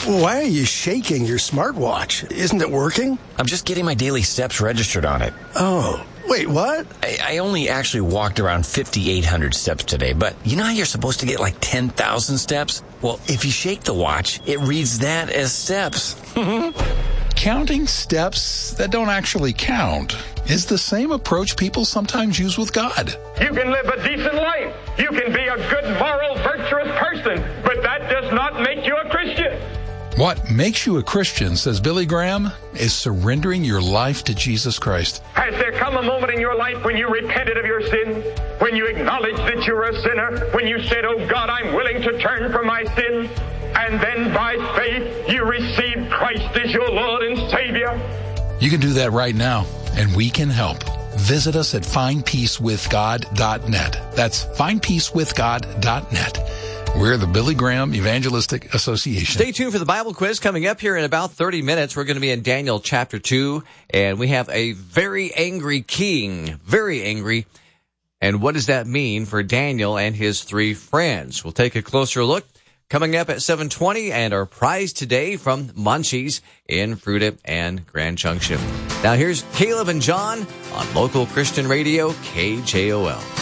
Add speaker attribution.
Speaker 1: Why are you shaking your smartwatch? Isn't it working?
Speaker 2: I'm just getting my daily steps registered on it.
Speaker 1: Oh, wait, what?
Speaker 2: I only actually walked around 5,800 steps today, but you know how you're supposed to get like 10,000 steps? Well, if you shake the watch, it reads that as steps.
Speaker 3: Counting steps that don't actually count is the same approach people sometimes use with God.
Speaker 4: You can live a decent life. You can be a good, moral, virtuous person, but that does not make you a Christian.
Speaker 3: What makes you a Christian, says Billy Graham, is surrendering your life to Jesus Christ.
Speaker 4: Has there come a moment in your life when you repented of your sin? When you acknowledged that you were a sinner? When you said, oh God, I'm willing to turn from my sin? And then by faith, you received Christ as your Lord and Savior?
Speaker 3: You can do that right now, and we can help. Visit us at findpeacewithgod.net. That's findpeacewithgod.net. We're the Billy Graham Evangelistic Association.
Speaker 5: Stay tuned for the Bible quiz coming up here in about 30 minutes. We're going to be in Daniel chapter 2, and we have a very angry king, very angry. And what does that mean for Daniel and his three friends? We'll take a closer look coming up at 7:20, and our prize today from Munchies in Fruita and Grand Junction. Now here's Caleb and John on local Christian radio, KJOL.